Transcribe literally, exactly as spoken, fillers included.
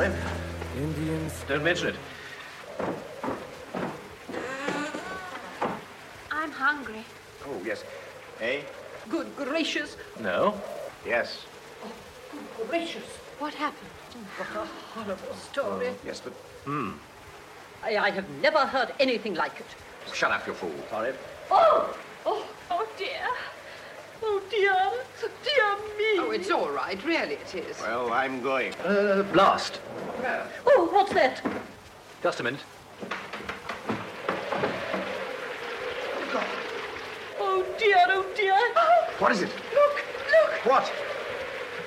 Toreb. Indians. Don't mention it. I'm hungry. Oh, yes. Eh? Good gracious. No. Yes. Oh, good gracious. What happened? Oh, what a horrible story. Yes, but... Hmm. I, I have never heard anything like it. Shut up, you fool. Toreb. Oh! Oh, oh dear. Oh dear. Dear me. Oh, it's all right. Really it is. Well, I'm going. Uh, blast. Oh, what's that? Just a minute. Oh dear, oh dear. What is it? Look, look. What?